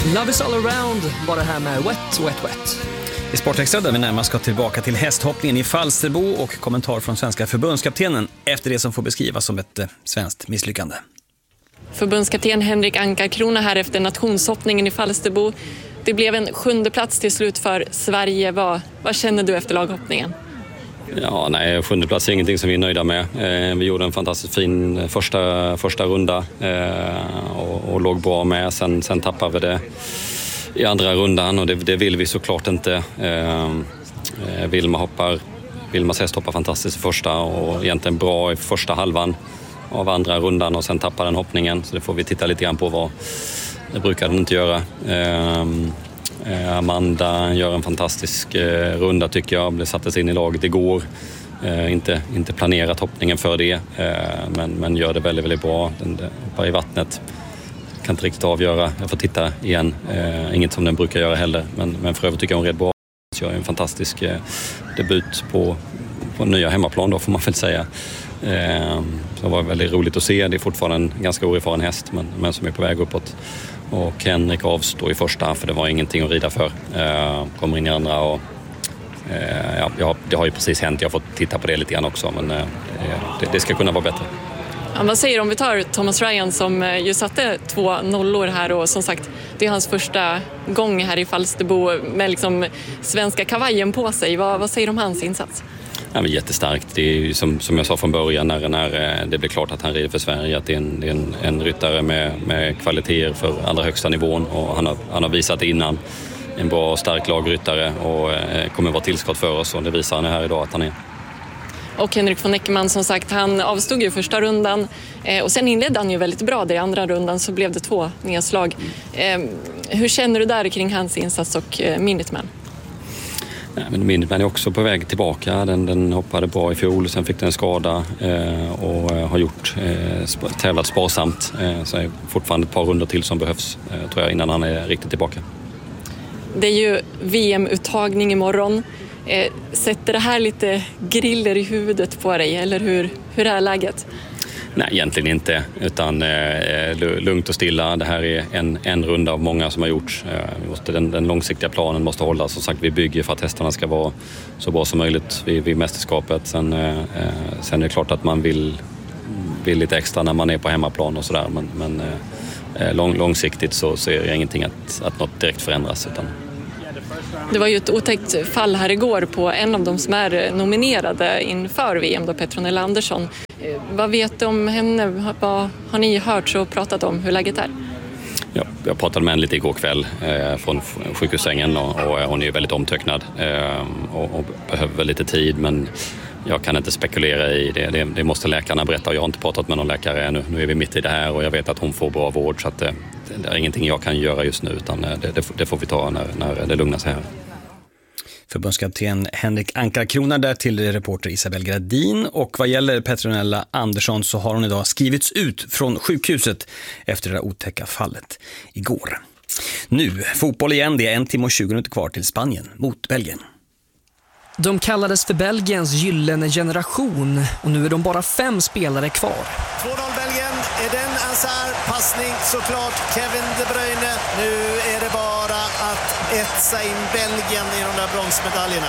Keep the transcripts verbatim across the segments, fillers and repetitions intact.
Love is all around, bara här med Wet, Wet, Wet. I Sportextra där vi närmast ska tillbaka till hästhoppningen i Falsterbo och kommentar från svenska förbundskaptenen efter det som får beskrivas som ett eh, svenskt misslyckande. Förbundskapten Henrik Ankarkrona här efter nationshoppningen i Falsterbo. Det blev en sjunde plats till slut för Sverige. Vad, vad känner du efter laghoppningen? Ja, nej, sjunde plats är ingenting som vi är nöjda med. Eh, vi gjorde en fantastiskt fin första, första runda eh, och, och låg bra med. Sen, sen tappade vi det i andra rundan och det, det vill vi såklart inte. Eh, Vilma hoppar, Vilmas häst hoppar fantastiskt i första och egentligen bra i första halvan av andra rundan och sen tappar den hoppningen. Så det får vi titta lite grann på vad det brukar den inte göra. Eh, Amanda gör en fantastisk eh, runda tycker jag. Det sattes in i laget igår. Eh, inte, inte planerat hoppningen för det. Eh, men, men gör det väldigt, väldigt bra. Den, den hoppar i vattnet. Kan inte riktigt avgöra. Jag får titta igen. Eh, inget som den brukar göra heller. Men, men för övrigt tycker jag hon red bra. Så gör en fantastisk eh, debut på, på nya hemmaplan då får man väl säga. Eh, så det var väldigt roligt att se. Det är fortfarande en ganska oerfaren häst. Men, men som är på väg uppåt. Och Henrik avstår i första för det var ingenting att rida för. Eh, kommer in i andra och eh, ja, jag, det har ju precis hänt. Jag har fått titta på det lite grann också men eh, det, det ska kunna vara bättre. Ja, vad säger du om vi tar Thomas Ryan som ju satte två nollor här och som sagt det är hans första gång här i Falsterbo med liksom svenska kavajen på sig. Vad, vad säger du om hans insats? Ja, men jättestarkt. Det är ju som, som jag sa från början när, när det blev klart att han rider för Sverige att det är en, det är en, en ryttare med, med kvaliteter för allra högsta nivån och han har, han har visat innan en bra och stark lagryttare och eh, kommer vara tillskott för oss och det visar han här idag att han är. Och Henrik von Eckermann som sagt, han avstod ju första rundan eh, och sen inledde han ju väldigt bra där i andra rundan så blev det två nedslag. Eh, hur känner du där kring hans insats och eh, Minuteman? Ja, men Minuteman är också på väg tillbaka. Den, den hoppade bra i fjol, sen fick den en skada eh, och har gjort eh, tävlat sparsamt. Eh, så är fortfarande ett par runder till som behövs eh, tror jag innan han är riktigt tillbaka. Det är ju V M-uttagning imorgon. Eh, sätter det här lite griller i huvudet på dig eller hur, hur är läget? Nej, egentligen inte, utan eh, lugnt och stilla. Det här är en, en runda av många som har gjorts. Eh, måste, den, den långsiktiga planen måste hållas. Som sagt, vi bygger för att hästarna ska vara så bra som möjligt vid, vid mästerskapet. Sen, eh, sen är det klart att man vill, vill lite extra när man är på hemmaplan och sådär. Men, men eh, lång, långsiktigt så ser jag ingenting att, att något direkt förändras. Utan... Det var ju ett otäckt fall här igår på en av de som är nominerade inför V M, då Petronella Andersson. Vad vet du om henne? Vad har ni hört och pratat om hur läget är? Ja, jag pratade med henne lite igår kväll eh, från sjukhussängen och, och hon är ju väldigt omtöcknad eh, och, och behöver lite tid men jag kan inte spekulera i det. Det, det måste läkarna berätta och jag har inte pratat med någon läkare ännu. Nu är vi mitt i det här och jag vet att hon får bra vård så att det, det är ingenting jag kan göra just nu utan det, det, det får vi ta när, när det lugnar sig här. Förbundskapten Henrik Ankarkrona där till reporter Isabel Gradin och vad gäller Petronella Andersson så har hon idag skrivits ut från sjukhuset efter det otäcka fallet igår. Nu, fotboll igen, det är en timme och tjugo minuter kvar till Spanien mot Belgien. De kallades för Belgiens gyllene generation och nu är de bara fem spelare kvar. två noll Belgien, Eden Hazard, passning såklart, Kevin De Bruyne. Nu är det bara att etsa in Belgien i de där bronsmedaljerna.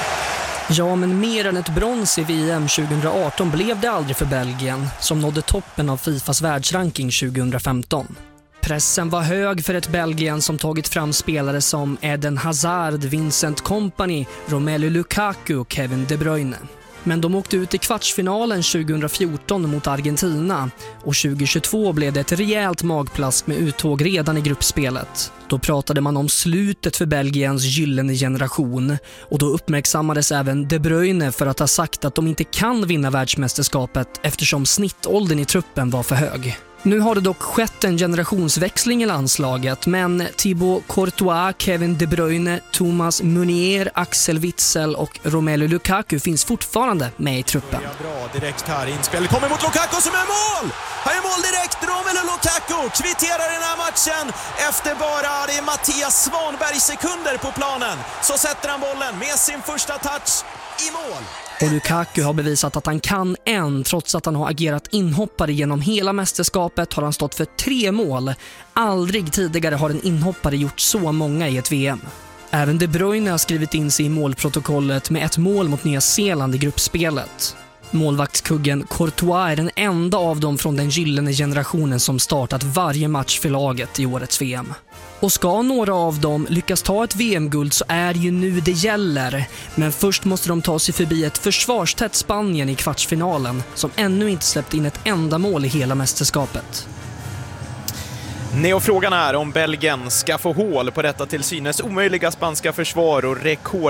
Ja, men mer än ett brons i V M tjugohundraarton blev det aldrig för Belgien som nådde toppen av Fifas världsranking tjugohundrafemton. Pressen var hög för ett Belgien som tagit fram spelare som Eden Hazard, Vincent Kompany, Romelu Lukaku och Kevin De Bruyne. Men de åkte ut i kvartsfinalen tjugohundrafjorton mot Argentina och tjugohundratjugotvå blev det ett rejält magplask med uttåg redan i gruppspelet. Då pratade man om slutet för Belgiens gyllene generation och då uppmärksammades även De Bruyne för att ha sagt att de inte kan vinna världsmästerskapet eftersom snittåldern i truppen var för hög. Nu har det dock skett en generationsväxling i landslaget, men Thibaut Courtois, Kevin De Bruyne, Thomas Meunier, Axel Witsel och Romelu Lukaku finns fortfarande med i truppen. Ja, bra, direkt här inspel kommer mot Lukaku som är mål! Han är mål direkt, Romelu Lukaku kvitterar den här matchen efter bara det är Mattias Svanberg sekunder på planen. Så sätter han bollen med sin första touch i mål. Och Lukaku har bevisat att han kan en, trots att han har agerat inhoppare genom hela mästerskapet har han stått för tre mål. Aldrig tidigare har en inhoppare gjort så många i ett V M. Även De Bruyne har skrivit in sig i målprotokollet med ett mål mot Nya Zeeland i gruppspelet. Målvaktskuggen Courtois är den enda av dem från den gyllene generationen som startat varje match för laget i årets V M. Och ska några av dem lyckas ta ett V M-guld så är det ju nu det gäller. Men först måste de ta sig förbi ett försvarstätt Spanien i kvartsfinalen som ännu inte släppt in ett enda mål i hela mästerskapet. Neofrågan är om Belgien ska få hål på detta till synes omöjliga spanska försvar och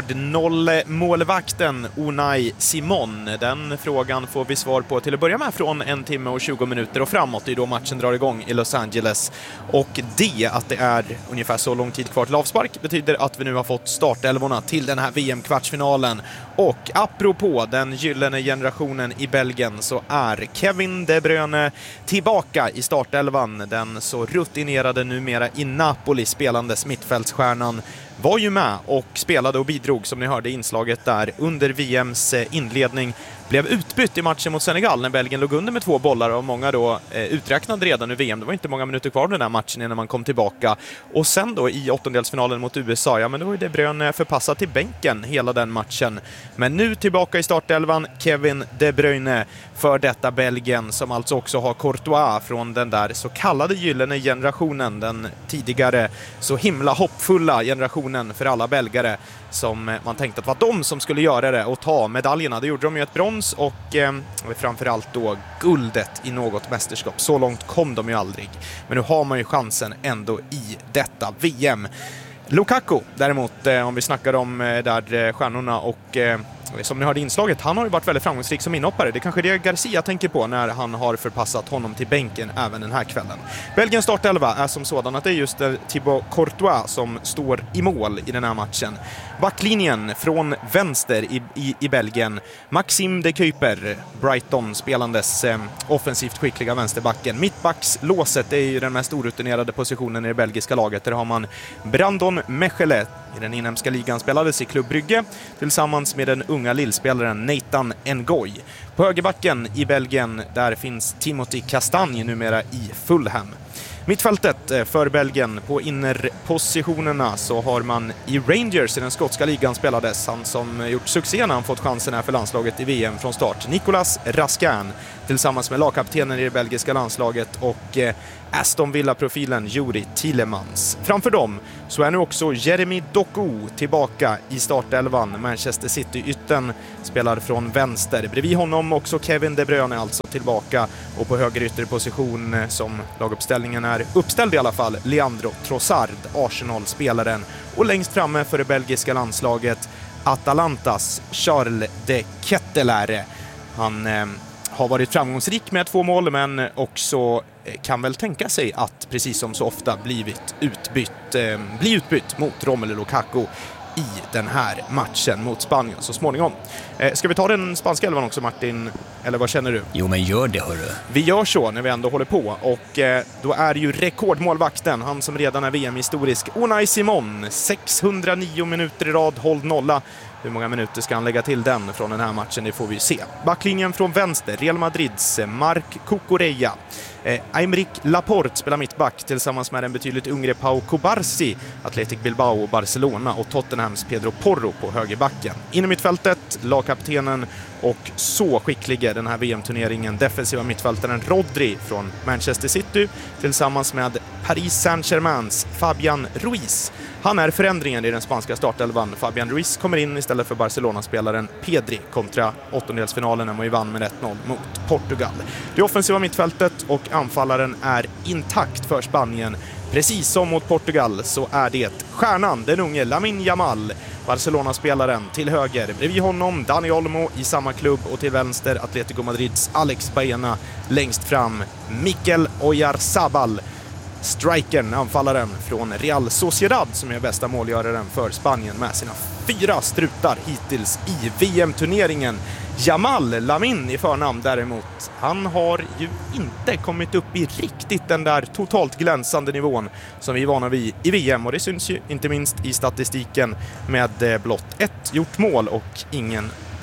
rekordnoll-målvakten Unai Simon. Den frågan får vi svar på till att börja med från en timme och tjugo minuter och framåt. Det är då matchen drar igång i Los Angeles. Och det att det är ungefär så lång tid kvar till avspark betyder att vi nu har fått startelvorna till den här V M-kvartsfinalen. Och apropå den gyllene generationen i Belgien så är Kevin De Bruyne tillbaka i startelvan. Den så rutinerade numera i Napoli spelande mittfältsstjärnan var ju med och spelade och bidrog som ni hörde i inslaget där under V M:s inledning. Blev utbytt i matchen mot Senegal när Belgien låg under med två bollar och många då eh, uträknade redan i V M. Det var inte många minuter kvar den här matchen innan man kom tillbaka. Och sen då i åttondelsfinalen mot U S A, ja men då var ju De Bruyne förpassad till bänken hela den matchen. Men nu tillbaka i startelvan Kevin De Bruyne för detta Belgien som alltså också har Courtois från den där så kallade gyllene generationen, den tidigare så himla hoppfulla generationen för alla belgare som man tänkte att var de som skulle göra det och ta medaljerna. Det gjorde de ju ett brons och eh, framförallt då guldet i något mästerskap. Så långt kom de ju aldrig. Men nu har man ju chansen ändå i detta V M. Lukaku däremot, eh, om vi snackar om eh, där eh, stjärnorna och eh, som ni hörde inslaget, han har ju varit väldigt framgångsrik som inhoppare. Det är kanske det Garcia tänker på när han har förpassat honom till bänken även den här kvällen. Belgiens startelva är som sådan att det är just Thibaut Courtois som står i mål i den här matchen. Backlinjen från vänster i, i, i Belgien. Maxime de Kuyper, Brighton spelandes eh, offensivt skickliga vänsterbacken. Mittbackslåset är ju den mest orutinerade positionen i det belgiska laget. Där har man Brandon Mechele i den inhemska ligan spelades i Club Brygge tillsammans med den unga lillspelaren Nathan Ngoy. På högerbacken i Belgien där finns Timothy Castagne numera i Fulham. Mittfältet för Belgien på innerpositionerna så har man i Rangers i den skotska ligan spelades han som gjort succé när han fått chansen här för landslaget i V M från start. Nicolas Raskin tillsammans med lagkaptenen i det belgiska landslaget och Aston Villa-profilen Juri Tielemans. Framför dem så är nu också Jeremy Doku tillbaka i startelvan. Manchester City-ytten spelar från vänster. Bredvid honom också Kevin De Bruyne alltså tillbaka och på höger ytterposition som laguppställningen är uppställd i alla fall Leandro Trossard, Arsenal-spelaren. Och längst framme för det belgiska landslaget Atalantas Charles de Ketelaere. Han eh, har varit framgångsrik med två mål men också kan väl tänka sig att precis som så ofta blivit utbytt, eh, bli utbytt mot Romelu Lukaku i den här matchen mot Spanien så småningom. Eh, ska vi ta den spanska elvan också Martin? Eller vad känner du? Jo men gör det hörru. Vi gör så när vi ändå håller på och eh, då är ju rekordmålvakten, han som redan är V M-historisk, Unai Simon. sexhundranio minuter i rad, håll nolla. Hur många minuter ska han lägga till den från den här matchen? Det får vi se. Backlinjen från vänster, Real Madrids Marc Cucurella. Eh, Aymeric Laporte spelar mittback tillsammans med en betydligt yngre Pau Cubarsí, Athletic Bilbao och Barcelona, och Tottenhams Pedro Porro på högerbacken. Inom mittfältet, lagkaptenen och så skickliga den här V M-turneringen, defensiva mittfältaren Rodri från Manchester City tillsammans med Paris Saint-Germains Fabian Ruiz. Han är förändringen i den spanska startelvan. Fabian Ruiz kommer in istället för Barcelona-spelaren Pedri kontra åttondelsfinalen när man vann med ett noll mot Portugal. Det offensiva mittfältet och anfallaren är intakt för Spanien. Precis som mot Portugal så är det stjärnan, den unge Lamine Yamal, Barcelona-spelaren till höger. Bredvid honom Dani Olmo i samma klubb och till vänster Atletico Madrids Alex Baena. Längst fram Mikel Oyarzabal, strikern, anfallaren från Real Sociedad som är bästa målgöraren för Spanien med sina fyra strutar hittills i V M-turneringen. Jamal Lamine i förnamn däremot, han har ju inte kommit upp i riktigt den där totalt glänsande nivån som vi är vana vid i V M, och det syns ju inte minst i statistiken med blott ett gjort mål och ingen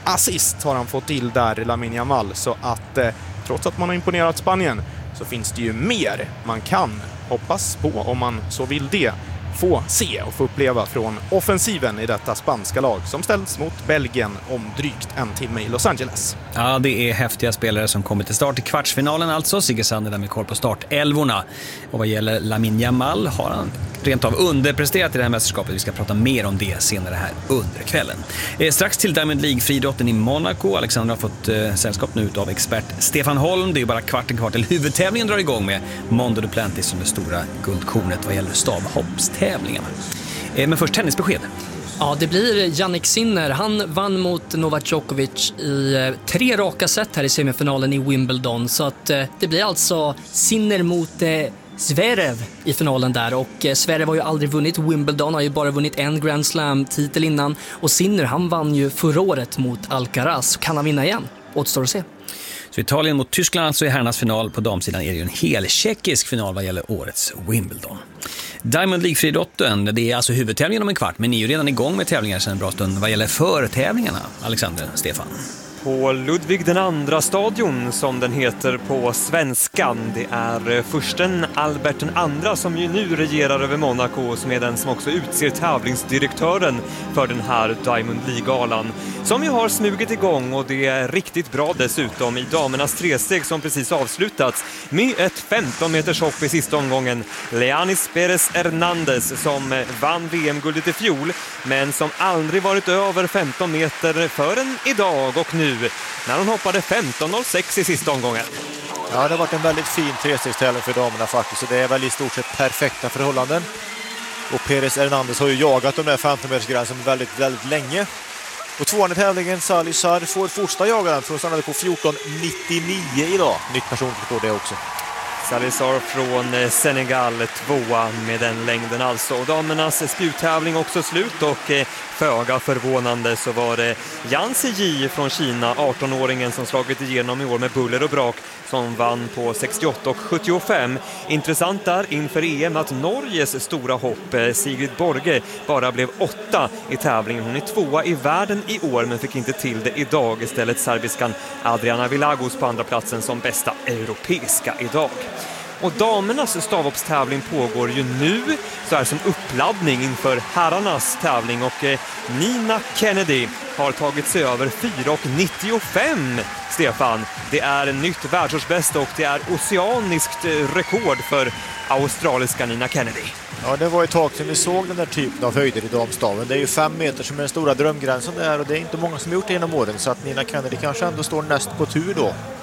assist har han fått till där, Lamine Yamal. Så att eh, trots att man har imponerat Spanien så finns det ju mer man kan hoppas på, om man så vill det, få se och få uppleva från offensiven i detta spanska lag som ställs mot Belgien om drygt en timme i Los Angeles. Ja, det är häftiga spelare som kommer till start i kvartsfinalen alltså. Sigge Sander där med koll på startelvorna. Och vad gäller Lamine Yamal har han rent av underpresterat i det här mästerskapet. Vi ska prata mer om det senare här under kvällen. Eh, strax till Diamond League-friidrotten i Monaco. Alexander har fått eh, sällskap nu av expert Stefan Holm. Det är ju bara kvarten kvar till huvudtävlingen drar igång med Mondo Duplantis som det stora guldkornet vad gäller stavhoppstävlingarna. Eh, men först tennisbesked. Ja, det blir Jannik Sinner. Han vann mot Novak Djokovic i tre raka set här i semifinalen i Wimbledon. Så att eh, det blir alltså Sinner mot eh, Zverev i finalen där. Och eh, Zverev har ju aldrig vunnit Wimbledon, har ju bara vunnit en Grand Slam-titel innan. Och Sinner, han vann ju förra året mot Alcaraz. Kan han vinna igen? Återstår att se. Så Italien mot Tyskland alltså i herrarnas final. På damsidan är det ju en hel tjeckisk final vad gäller årets Wimbledon. Diamond League-friidrotten, det är alltså huvudtävlingen om en kvart, men ni är ju redan igång med tävlingar sedan en bra stund. Vad gäller förtävlingarna, Alexander, Stefan? På Ludvig den andra stadion, som den heter på svenskan. Det är försten Albert den andra som ju nu regerar över Monaco, som är den som också utser tävlingsdirektören för den här Diamond League-galan. Som ju har smugit igång, och det är riktigt bra dessutom i damernas tresteg som precis avslutats med ett femton meters hopp i sista omgången. Leanis Perez Hernandez som vann V M-guldet i fjol, men som aldrig varit över femton meter förrän idag och nu när hon hoppade femton noll sex i sista omgången. Ja, det har varit en väldigt fin trestegstävling för damerna faktiskt, så det är väl i stort sett perfekta förhållanden. Och Perez Hernandez har ju jagat de där femton metersgränsen väldigt, väldigt länge. Och tvåan i tävlingen, Sally Sar, får fortsätta jaga den för hon stannade på fjorton nittionio idag. Nytt personligt på det också. Salazar från Senegal, tvåa med den längden alltså. Och damernas spjuttävling också slut, och föga förvånande så var det Yan Ziyi från Kina, arton-åringen som slagit igenom i år med buller och brak, som vann på sextioåtta och sjuttiofem. Intressant där inför E M att Norges stora hopp, Sigrid Borge, bara blev åtta i tävlingen. Hon är tvåa i världen i år men fick inte till det idag. Istället serbiskan Adriana Vilagos på andra platsen som bästa europeiska idag. Och damernas stavhoppstävling pågår ju nu, så här som uppladdning inför herrarnas tävling, och eh, Nina Kennedy har tagit sig över fyra nittiofem. Stefan, det är en nytt världsårsbästa och det är oceaniskt eh, rekord för australiska Nina Kennedy. Ja, det var ett tag sedan vi såg den där typen av höjder i damstaven. Det är ju fem meter som är den stora drömgränsen där, och det är inte många som gjort det genom åren, så att Nina Kennedy kanske ändå står näst på tur då.